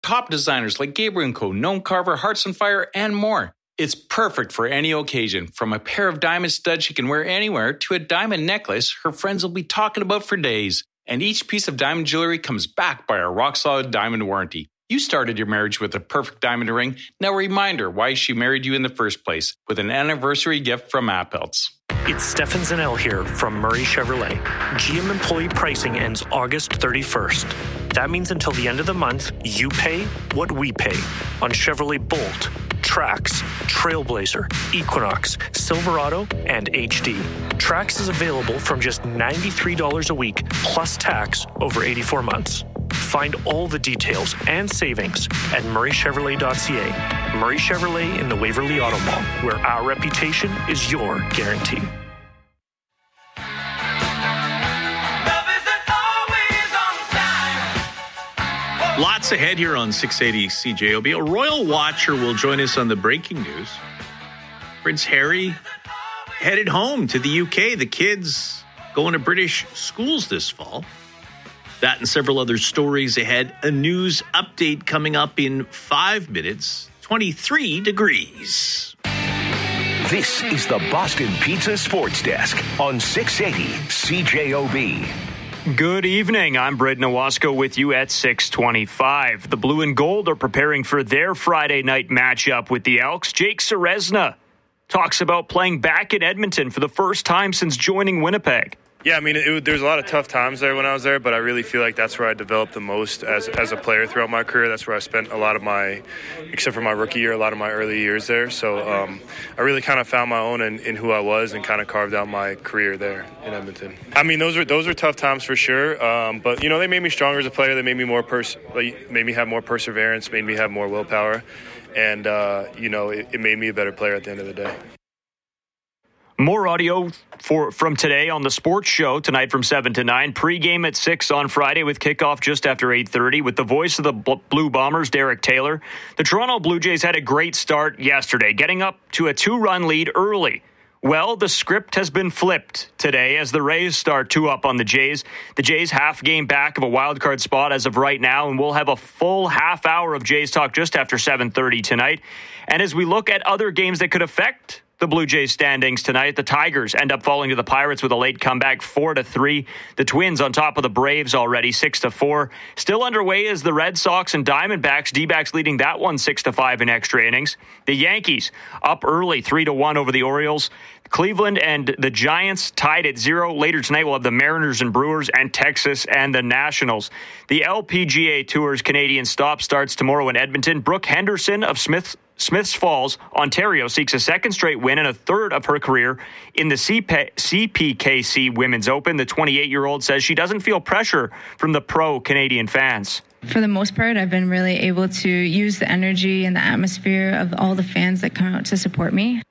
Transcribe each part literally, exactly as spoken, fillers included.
Top designers like Gabriel and Co., Gnome Carver, Hearts on Fire, and more. It's perfect for any occasion, from a pair of diamond studs she can wear anywhere to a diamond necklace her friends will be talking about for days. And each piece of diamond jewelry comes backed by a rock-solid diamond warranty. You started your marriage with a perfect diamond ring. Now remind her why she married you in the first place with an anniversary gift from Appelts. It's Stefan Zanel here from Murray Chevrolet. G M employee pricing ends August thirty-first. That means until the end of the month, you pay what we pay on Chevrolet Bolt, Trax, Trailblazer, Equinox, Silverado, and H D. Trax is available from just ninety-three dollars a week plus tax over eighty-four months. Find all the details and savings at murray chevrolet dot c a. Murray Chevrolet in the Waverly Auto Mall, where our reputation is your guarantee. Lots ahead here on six eighty C J O B. A royal watcher will join us on the breaking news. Prince Harry headed home to the U K. The kids going to British schools this fall. That and several other stories ahead. A news update coming up in five minutes. twenty-three degrees. This is the Boston Pizza Sports Desk on six eighty C J O B. Good evening. I'm Brett Nowosco with you at six twenty-five. The Blue and Gold are preparing for their Friday night matchup with the Elks. Jake Ceresna talks about playing back in Edmonton for the first time since joining Winnipeg. Yeah, I mean, it, it, there's a lot of tough times there when I was there, but I really feel like that's where I developed the most as as a player throughout my career. That's where I spent a lot of my, except for my rookie year, a lot of my early years there. So um, I really kind of found my own in, in who I was and kind of carved out my career there in Edmonton. I mean, those are those are tough times for sure, um, but, you know, they made me stronger as a player. They made me more pers- like, made me have more perseverance, made me have more willpower, and, uh, you know, it, it made me a better player at the end of the day. More audio for from today on the sports show tonight from seven to nine. Pre-game at six on Friday with kickoff just after eight thirty with the voice of the Blue Bombers, Derek Taylor. The Toronto Blue Jays had a great start yesterday, getting up to a two-run lead early. Well, the script has been flipped today as the Rays start two up on the Jays. The Jays half game back of a wildcard spot as of right now, and we'll have a full half hour of Jays talk just after seven thirty tonight. And as we look at other games that could affect the Blue Jays standings tonight, the Tigers end up falling to the Pirates with a late comeback, four to three. The Twins on top of the Braves already, six to four. Still underway is the Red Sox and Diamondbacks. D-backs leading that one six to five in extra innings. The Yankees up early, three to one over the Orioles. Cleveland and the Giants tied at zero. Later tonight, we'll have the Mariners and Brewers and Texas and the Nationals. The L P G A Tour's Canadian stop starts tomorrow in Edmonton. Brooke Henderson of Smith, Smiths Falls, Ontario, seeks a second straight win and a third of her career in the C P K C Women's Open. The twenty-eight-year-old says she doesn't feel pressure from the pro Canadian fans. For the most part, I've been really able to use the energy and the atmosphere of all the fans that come out to support me.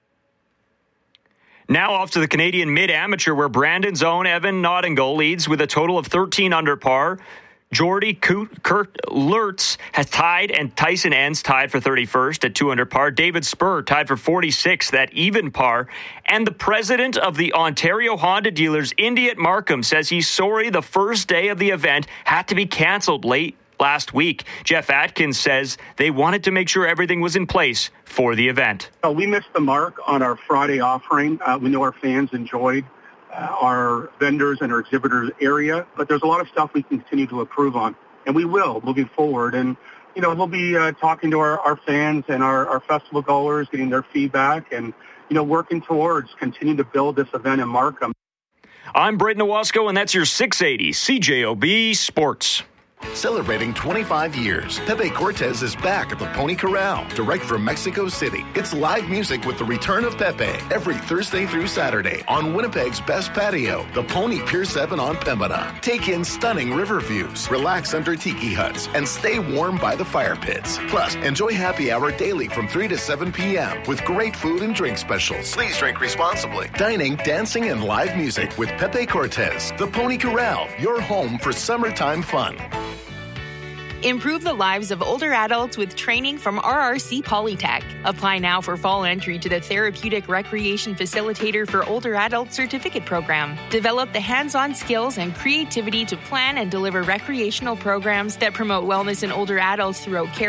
Now off to the Canadian mid-amateur where Brandon's own Evan Nottingham leads with a total of thirteen under par. Jordy Kurt Lurtz has tied, and Tyson Enns tied for thirty-first at two under par. David Spur tied for forty-sixth at even par. And the president of the Ontario Honda dealers, Indy at Markham, says he's sorry the first day of the event had to be canceled late last week. Jeff Atkins says they wanted to make sure everything was in place for the event. Uh, we missed the mark on our Friday offering. Uh, we know our fans enjoyed uh, our vendors and our exhibitors area, but there's a lot of stuff we can continue to improve on, and we will moving forward. And, you know, we'll be uh, talking to our, our fans and our, our festival goers, getting their feedback, and, you know, working towards continuing to build this event in Markham. I'm Brett Nowosco, and that's your six eighty C J O B Sports. Celebrating twenty-five years, Pepe Cortez is back at the Pony Corral, direct from Mexico City. It's live music with the return of Pepe every Thursday through Saturday on Winnipeg's best patio, the Pony Pier seven on Pembina. Take in stunning river views, relax under tiki huts, and stay warm by the fire pits. Plus, enjoy happy hour daily from three to seven p.m. with great food and drink specials. Please drink responsibly. Dining, dancing, and live music with Pepe Cortez. The Pony Corral, your home for summertime fun. Improve the lives of older adults with training from R R C Polytech. Apply now for fall entry to the Therapeutic Recreation Facilitator for Older Adults Certificate Program. Develop the hands-on skills and creativity to plan and deliver recreational programs that promote wellness in older adults throughout care